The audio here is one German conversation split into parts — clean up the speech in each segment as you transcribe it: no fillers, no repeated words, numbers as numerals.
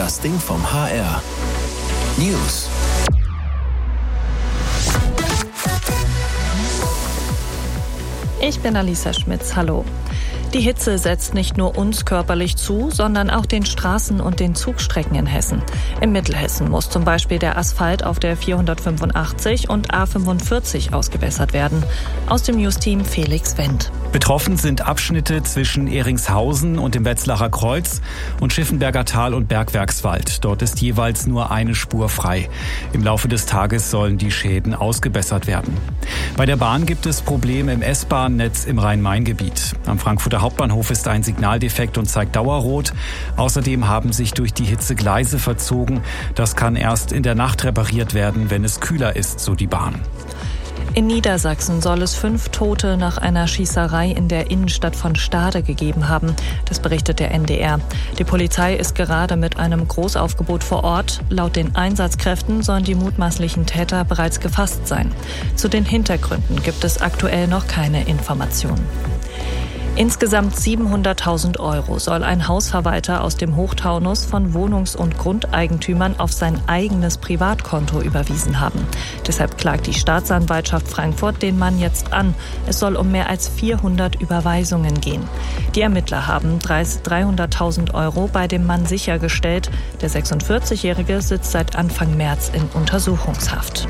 Das Ding vom HR. News. Ich bin Alisa Schmitz, hallo. Die Hitze setzt nicht nur uns körperlich zu, sondern auch den Straßen und den Zugstrecken in Hessen. In Mittelhessen muss zum Beispiel der Asphalt auf der 485 und A45 ausgebessert werden. Aus dem News-Team Felix Wendt. Betroffen sind Abschnitte zwischen Eringshausen und dem Wetzlarer Kreuz und Schiffenberger Tal und Bergwerkswald. Dort ist jeweils nur eine Spur frei. Im Laufe des Tages sollen die Schäden ausgebessert werden. Bei der Bahn gibt es Probleme im S-Bahn-Netz im Rhein-Main-Gebiet. Am Frankfurter Hauptbahnhof ist ein Signaldefekt und zeigt Dauerrot. Außerdem haben sich durch die Hitze Gleise verzogen. Das kann erst in der Nacht repariert werden, wenn es kühler ist, so die Bahn. In Niedersachsen soll es 5 Tote nach einer Schießerei in der Innenstadt von Stade gegeben haben. Das berichtet der NDR. Die Polizei ist gerade mit einem Großaufgebot vor Ort. Laut den Einsatzkräften sollen die mutmaßlichen Täter bereits gefasst sein. Zu den Hintergründen gibt es aktuell noch keine Informationen. Insgesamt 700.000 € soll ein Hausverwalter aus dem Hochtaunus von Wohnungs- und Grundeigentümern auf sein eigenes Privatkonto überwiesen haben. Deshalb klagt die Staatsanwaltschaft Frankfurt den Mann jetzt an. Es soll um mehr als 400 Überweisungen gehen. Die Ermittler haben 300.000 € bei dem Mann sichergestellt. Der 46-Jährige sitzt seit Anfang März in Untersuchungshaft.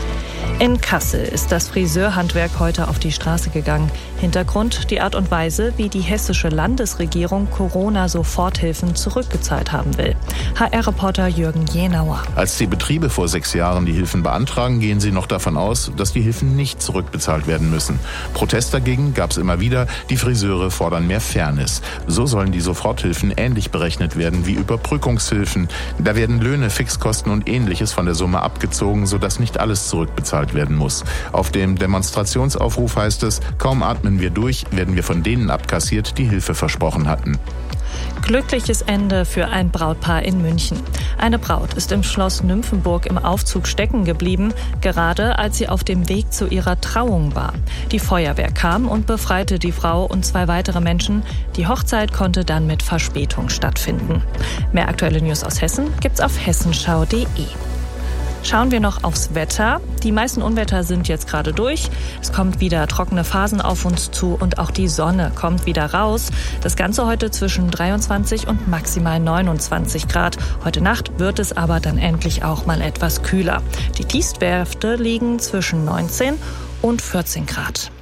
In Kassel ist das Friseurhandwerk heute auf die Straße gegangen. Hintergrund die Art und Weise, wie die hessische Landesregierung Corona-Soforthilfen zurückgezahlt haben will. HR-Reporter Jürgen Jenauer. Als die Betriebe vor 6 Jahren die Hilfen beantragen, gehen sie noch davon aus, dass die Hilfen nicht zurückbezahlt werden müssen. Protest dagegen gab es immer wieder. Die Friseure fordern mehr Fairness. So sollen die Soforthilfen ähnlich berechnet werden wie Überbrückungshilfen. Da werden Löhne, Fixkosten und Ähnliches von der Summe abgezogen, sodass nicht alles zurückbezahlt werden muss. Auf dem Demonstrationsaufruf heißt es, kaum atmen wir durch, werden wir von denen abkassiert, die Hilfe versprochen hatten. Glückliches Ende für ein Brautpaar in München. Eine Braut ist im Schloss Nymphenburg im Aufzug stecken geblieben, gerade als sie auf dem Weg zu ihrer Trauung war. Die Feuerwehr kam und befreite die Frau und 2 weitere Menschen. Die Hochzeit konnte dann mit Verspätung stattfinden. Mehr aktuelle News aus Hessen gibt's auf hessenschau.de. Schauen wir noch aufs Wetter. Die meisten Unwetter sind jetzt gerade durch. Es kommt wieder trockene Phasen auf uns zu und auch die Sonne kommt wieder raus. Das Ganze heute zwischen 23 und maximal 29 Grad. Heute Nacht wird es aber dann endlich auch mal etwas kühler. Die Tiefstwerte liegen zwischen 19 und 14 Grad.